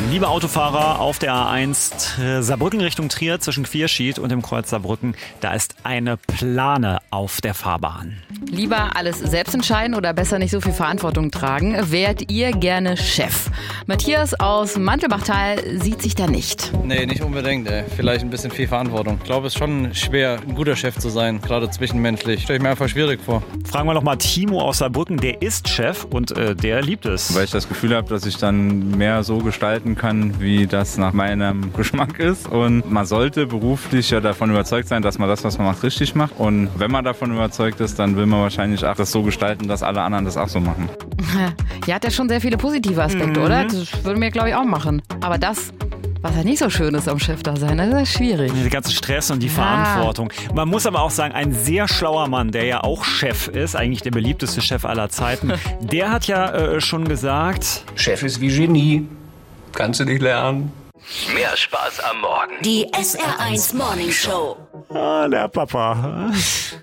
Liebe Autofahrer auf der A1 Saarbrücken Richtung Trier zwischen Quierschied und dem Kreuz Saarbrücken, da ist eine Plane auf der Fahrbahn. Lieber alles selbst entscheiden oder besser nicht so viel Verantwortung tragen? Wärt ihr gerne Chef? Matthias aus Mantelbachtal sieht sich da nicht. Nee, nicht unbedingt. Vielleicht ein bisschen viel Verantwortung. Ich glaube, es ist schon schwer, ein guter Chef zu sein, gerade zwischenmenschlich. Stelle ich mir einfach schwierig vor. Fragen wir noch mal Timo aus Saarbrücken, der ist Chef und der liebt es. Weil ich das Gefühl habe, dass ich dann mehr so gestalten kann, wie das nach meinem Geschmack ist. Und man sollte beruflich ja davon überzeugt sein, dass man das, was man macht, richtig macht. Und wenn man davon überzeugt ist, dann will man wahrscheinlich auch das so gestalten, dass alle anderen das auch so machen. Ja, hat ja schon sehr viele positive Aspekte, oder? Das würde mir, glaube ich, auch machen. Aber das, was halt nicht so schön ist am Chef da sein, das ist schwierig. Der ganze Stress und die Verantwortung. Man muss aber auch sagen, ein sehr schlauer Mann, der ja auch Chef ist, eigentlich der beliebteste Chef aller Zeiten, der hat ja schon gesagt... Chef ist wie Genie. Kannst du nicht lernen. Mehr Spaß am Morgen. Die SR1 Morning Show. Ah, der Papa.